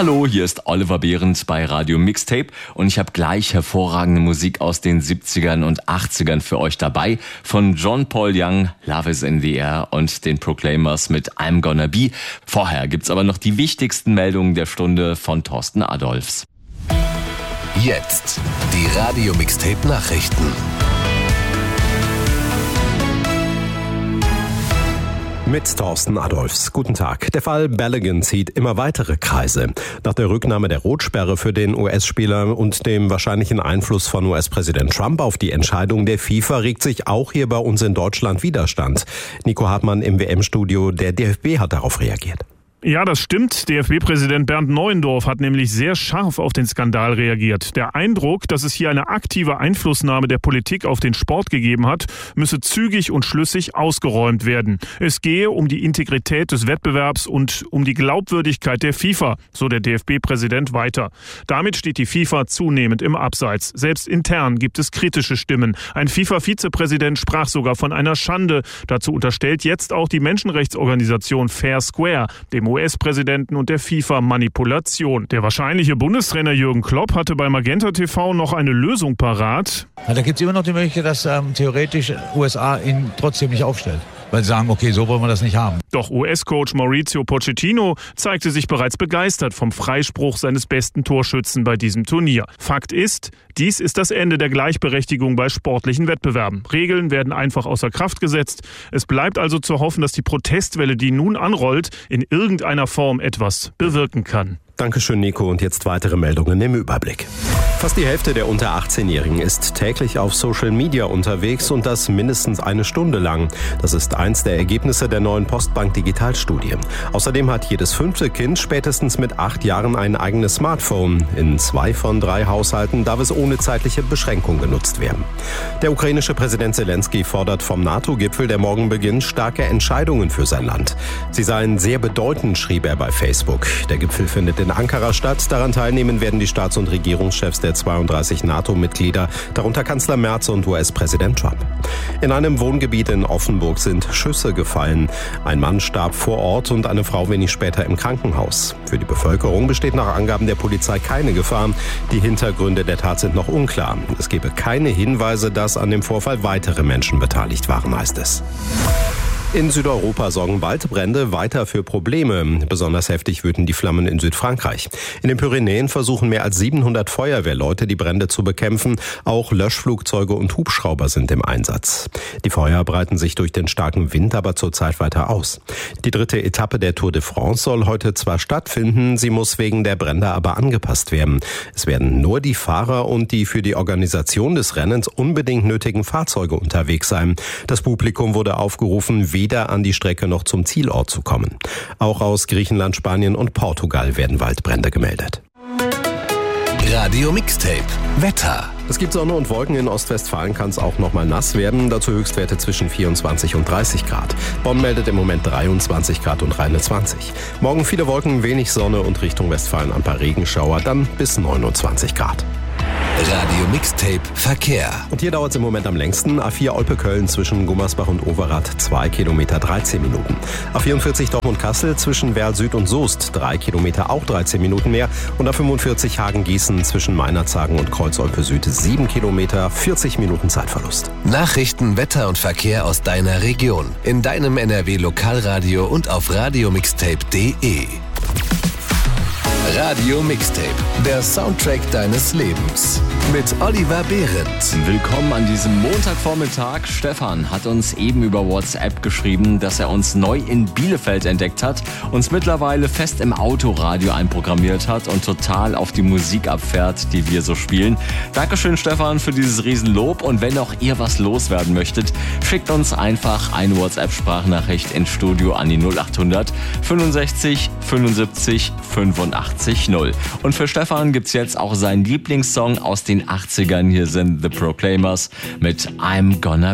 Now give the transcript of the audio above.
Hallo, hier ist Oliver Behrendt bei Radio Mixtape und ich habe gleich hervorragende Musik aus den 70ern und 80ern für euch dabei. Von John Paul Young, Love is in the Air und den Proclaimers mit I'm Gonna Be. Vorher gibt's aber noch die wichtigsten Meldungen der Stunde von Thorsten Adolphs. Jetzt die Radio Mixtape Nachrichten. Mit Thorsten Adolphs. Guten Tag. Der Fall Balogun zieht immer weitere Kreise. Nach der Rücknahme der Rotsperre für den US-Spieler und dem wahrscheinlichen Einfluss von US-Präsident Trump auf die Entscheidung der FIFA regt sich auch hier bei uns in Deutschland Widerstand. Nico Hartmann im WM-Studio. Der DFB hat darauf reagiert. Ja, das stimmt. DFB-Präsident Bernd Neuendorf hat nämlich sehr scharf auf den Skandal reagiert. Der Eindruck, dass es hier eine aktive Einflussnahme der Politik auf den Sport gegeben hat, müsse zügig und schlüssig ausgeräumt werden. Es gehe um die Integrität des Wettbewerbs und um die Glaubwürdigkeit der FIFA, so der DFB-Präsident weiter. Damit steht die FIFA zunehmend im Abseits. Selbst intern gibt es kritische Stimmen. Ein FIFA-Vizepräsident sprach sogar von einer Schande. Dazu unterstellt jetzt auch die Menschenrechtsorganisation Fair Square, dem US-Präsidenten und der FIFA Manipulation. Der wahrscheinliche Bundestrainer Jürgen Klopp hatte bei Magenta TV noch eine Lösung parat. Ja, da gibt es immer noch die Möglichkeit, dass theoretisch USA ihn trotzdem nicht aufstellt. Weil sie sagen, okay, so wollen wir das nicht haben. Doch US-Coach Mauricio Pochettino zeigte sich bereits begeistert vom Freispruch seines besten Torschützen bei diesem Turnier. Fakt ist, dies ist das Ende der Gleichberechtigung bei sportlichen Wettbewerben. Regeln werden einfach außer Kraft gesetzt. Es bleibt also zu hoffen, dass die Protestwelle, die nun anrollt, in irgendeiner Form etwas bewirken kann. Dankeschön, Nico. Und jetzt weitere Meldungen im Überblick. Fast die Hälfte der unter 18-Jährigen ist täglich auf Social Media unterwegs und das mindestens eine Stunde lang. Das ist eins der Ergebnisse der neuen Postbank Digitalstudie. Außerdem hat jedes 5. Kind spätestens mit 8 Jahren ein eigenes Smartphone. In 2 von 3 Haushalten darf es ohne zeitliche Beschränkung genutzt werden. Der ukrainische Präsident Zelensky fordert vom NATO-Gipfel, der morgen beginnt, starke Entscheidungen für sein Land. Sie seien sehr bedeutend, schrieb er bei Facebook. Der Gipfel findet in Ankara statt. Daran teilnehmen werden die Staats- und Regierungschefs der 32 NATO-Mitglieder, darunter Kanzler Merz und US-Präsident Trump. In einem Wohngebiet in Offenburg sind Schüsse gefallen. Ein Mann starb vor Ort und eine Frau wenig später im Krankenhaus. Für die Bevölkerung besteht nach Angaben der Polizei keine Gefahr. Die Hintergründe der Tat sind noch unklar. Es gebe keine Hinweise, dass an dem Vorfall weitere Menschen beteiligt waren, heißt es. In Südeuropa sorgen Waldbrände weiter für Probleme. Besonders heftig wüten die Flammen in Südfrankreich. In den Pyrenäen versuchen mehr als 700 Feuerwehrleute, die Brände zu bekämpfen. Auch Löschflugzeuge und Hubschrauber sind im Einsatz. Die Feuer breiten sich durch den starken Wind aber zurzeit weiter aus. Die 3. Etappe der Tour de France soll heute zwar stattfinden, sie muss wegen der Brände aber angepasst werden. Es werden nur die Fahrer und die für die Organisation des Rennens unbedingt nötigen Fahrzeuge unterwegs sein. Das Publikum wurde aufgerufen, weder an die Strecke noch zum Zielort zu kommen. Auch aus Griechenland, Spanien und Portugal werden Waldbrände gemeldet. Radio Mixtape Wetter. Es gibt Sonne und Wolken. In Ostwestfalen kann es auch noch mal nass werden. Dazu Höchstwerte zwischen 24 und 30 Grad. Bonn meldet im Moment 23 Grad und Rheine 20. Morgen viele Wolken, wenig Sonne und Richtung Westfalen ein paar Regenschauer, dann bis 29 Grad. Radio Mixtape Verkehr. Und hier dauert es im Moment am längsten. A4 Olpe-Köln zwischen Gummersbach und Overath 2 Kilometer 13 Minuten. A44 Dortmund-Kassel zwischen Werl Süd und Soest 3 Kilometer auch 13 Minuten mehr. Und A45 Hagen-Gießen zwischen Meinerzhagen und Kreuz-Olpe Süd 7 Kilometer 40 Minuten Zeitverlust. Nachrichten, Wetter und Verkehr aus deiner Region. In deinem NRW-Lokalradio und auf radiomixtape.de. Radio Mixtape, der Soundtrack deines Lebens. Mit Oliver Behrendt. Willkommen an diesem Montagvormittag. Stefan hat uns eben über WhatsApp geschrieben, dass er uns neu in Bielefeld entdeckt hat, uns mittlerweile fest im Autoradio einprogrammiert hat und total auf die Musik abfährt, die wir so spielen. Dankeschön, Stefan, für dieses Riesenlob. Und wenn auch ihr was loswerden möchtet, schickt uns einfach eine WhatsApp-Sprachnachricht ins Studio an die 0800 65 75 85 0. Und für Stefan gibt's jetzt auch seinen Lieblingssong aus den 80ern. Hier sind The Proclaimers mit I'm Gonna